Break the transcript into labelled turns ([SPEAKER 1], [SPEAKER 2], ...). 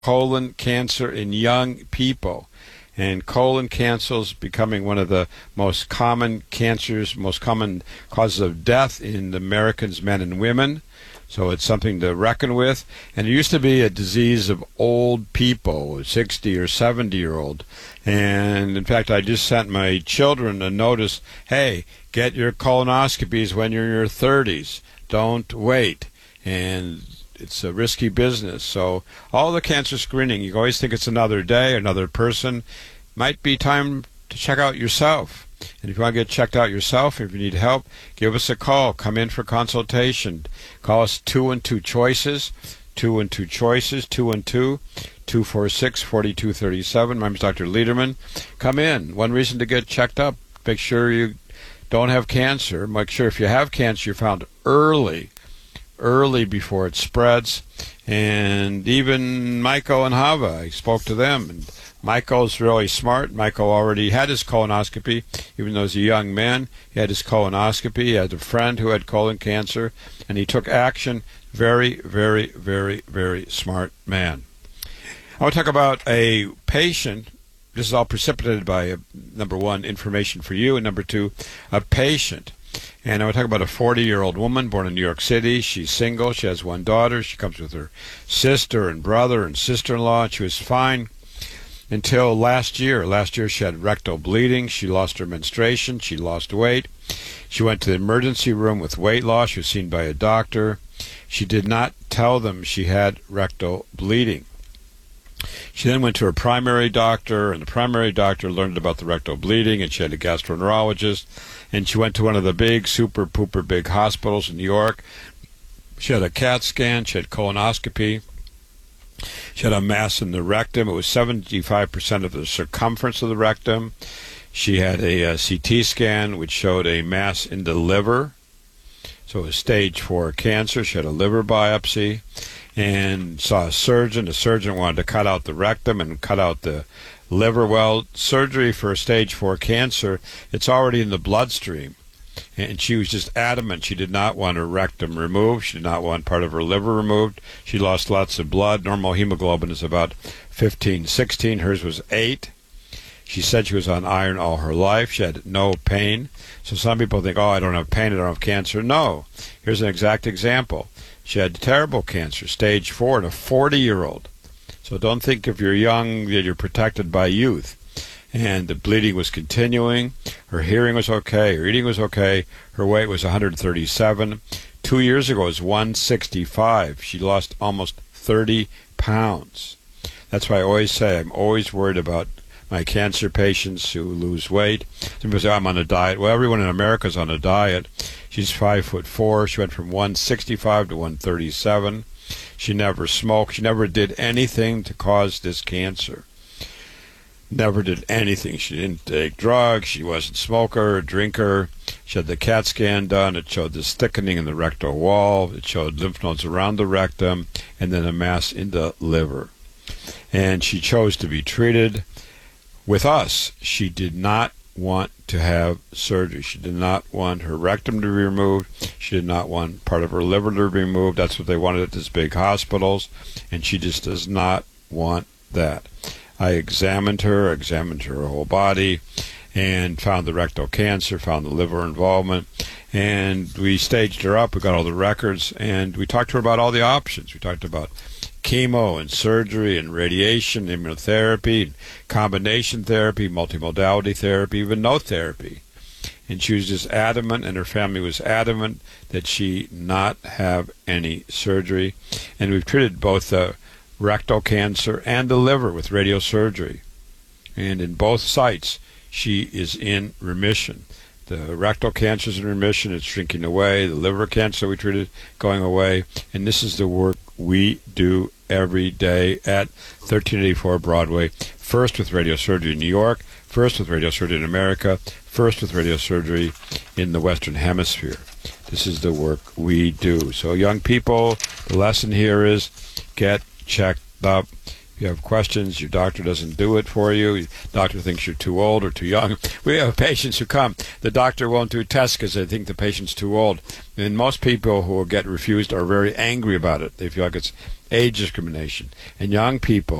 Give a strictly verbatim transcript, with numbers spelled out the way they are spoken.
[SPEAKER 1] colon cancer in young people. And colon cancer is becoming one of the most common cancers, most common causes of death in Americans, men and women. So it's something to reckon with. And it used to be a disease of old people, sixty or seventy year old. And in fact, I just sent my children a notice, hey, get your colonoscopies when you're in your thirties. Don't wait. And it's a risky business. So all the cancer screening, you always think it's another day, another person. Might be time to check out yourself. And if you want to get checked out yourself, if you need help, give us a call. Come in for consultation. Call us two and two choices, two and two choices, two and two, two four six, four two three seven. My name is Doctor Lederman. Come in. One reason to get checked up. Make sure you don't have cancer. Make sure if you have cancer, you're found early, early before it spreads. And even Michael and Hava, I spoke to them, and Michael's really smart. Michael already had his colonoscopy, even though he's a young man. He had his colonoscopy. He had a friend who had colon cancer, and he took action. Very, very, very, very smart man. I want to talk about a patient. This is all precipitated by, uh, number one, information for you, and number two, a patient. And I want to talk about a forty-year-old woman born in New York City. She's single. She has one daughter. She comes with her sister and brother and sister-in-law. She was fine until last year. Last year she had rectal bleeding. She lost her menstruation. She lost weight. She went to the emergency room with weight loss. She was seen by a doctor. She did not tell them she had rectal bleeding. She then went to her primary doctor, and the primary doctor learned about the rectal bleeding, and she had a gastroenterologist, and she went to one of the big, super pooper big hospitals in New York. She had a CAT scan. She had colonoscopy. She had a mass in the rectum. It was seventy-five percent of the circumference of the rectum. She had a, a C T scan, which showed a mass in the liver. So it was stage four cancer. She had a liver biopsy and saw a surgeon. The surgeon wanted to cut out the rectum and cut out the liver. Well, surgery for stage four cancer, it's already in the bloodstream. And she was just adamant she did not want her rectum removed. She did not want part of her liver removed. She lost lots of blood. Normal hemoglobin is about fifteen, sixteen. Hers was eight. She said she was on iron all her life. She had no pain. So some people think, oh, I don't have pain, I don't have cancer. No. Here's an exact example. She had terrible cancer, stage four, in a forty-year-old. So don't think if you're young that you're protected by youth. And the bleeding was continuing. Her hearing was okay. Her eating was okay. Her weight was one hundred thirty-seven. Two years ago it was one sixty-five. She lost almost thirty pounds. That's why I always say I'm always worried about my cancer patients who lose weight. Some people say, I'm on a diet. Well, everyone in America is on a diet. She's five foot four. She went from one sixty-five to one thirty-seven. She never smoked. She never did anything to cause this cancer. Never did anything. She didn't take drugs. She wasn't a smoker, a drinker. She had the CAT scan done. It showed this thickening in the rectal wall. It showed lymph nodes around the rectum and then a mass in the liver. And she chose to be treated with us. She did not want to have surgery. She did not want her rectum to be removed. She did not want part of her liver to be removed. That's what they wanted at these big hospitals. And she just does not want that. I examined her, examined her whole body, and found the rectal cancer, found the liver involvement, and we staged her up. We got all the records, and we talked to her about all the options. We talked about chemo and surgery and radiation, immunotherapy, and combination therapy, multimodality therapy, even no therapy. And she was just adamant, and her family was adamant that she not have any surgery. And we've treated both the rectal cancer and the liver with radiosurgery. And in both sites, she is in remission. The rectal cancer is in remission. It's shrinking away. The liver cancer we treated going away. And this is the work we do every day at thirteen eighty-four Broadway. First with radiosurgery in New York. First with radiosurgery in America. First with radiosurgery in the Western Hemisphere. This is the work we do. So young people, the lesson here is get checked up. If you have questions, your doctor doesn't do it for you. Your doctor thinks you're too old or too young. We have patients who come. The doctor won't do tests because they think the patient's too old. And most people who will get refused are very angry about it. They feel like it's age discrimination. And young people